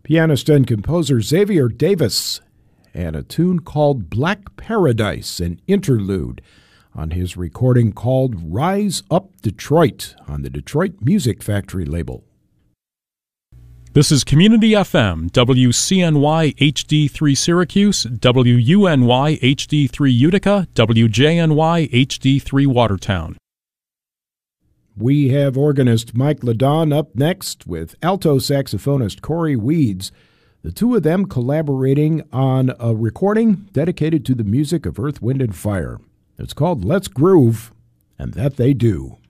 Pianist and composer Xavier Davis, and a tune called Black Paradise, an interlude on his recording called Rise Up Detroit on the Detroit Music Factory label. This is Community FM, WCNY HD3 Syracuse, WUNY HD3 Utica, WJNY HD3 Watertown. We have organist Mike Ladon up next with alto saxophonist Corey Weeds, the two of them collaborating on a recording dedicated to the music of Earth, Wind, and Fire. It's called Let's Groove, and that they do.